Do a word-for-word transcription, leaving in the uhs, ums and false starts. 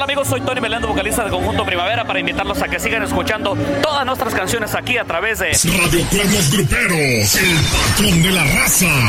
amigos? Soy Tony Melendo, vocalista de Conjunto Primavera, para invitarlos a que sigan escuchando todas nuestras canciones aquí a través de Radio Cuernos Gruperos, el patrón de la raza.